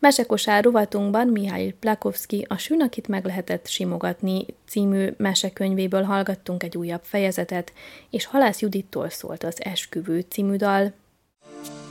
Mesekosár rovatunkban Mihály Plakovszky A sün, akit meg lehetett simogatni című mesekönyvéből hallgattunk egy újabb fejezetet, és Halász Judittól szólt az Esküvő című dal.